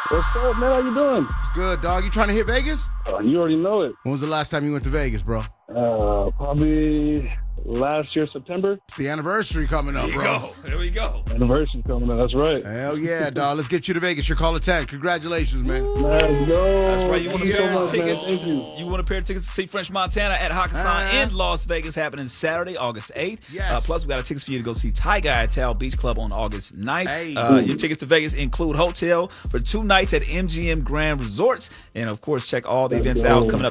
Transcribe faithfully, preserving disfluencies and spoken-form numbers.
What's up, man? How you doing? It's good, dog. You trying to hit Vegas? Uh, you already know it. When was the last time you went to Vegas, bro? Uh, probably last year, September. It's the anniversary coming up, There you bro. go. There we go. Anniversary coming up. That's right. Hell yeah, dog. Let's get you to Vegas. Your call at ten. Congratulations, man. Let's go. That's right. You want a Thank pair so of much, man. tickets? Thank you. You want a pair of tickets to see French Montana at Hakkasan Uh-huh. in Las Vegas, happening Saturday, August eighth. Yes. Uh, plus, we got tickets for you to go see Tiger at Tal Beach Club on August ninth. Hey. Uh, your tickets to Vegas include hotel for two nights at M G M Grand Resorts, and of course, check all the Let's events go. out coming up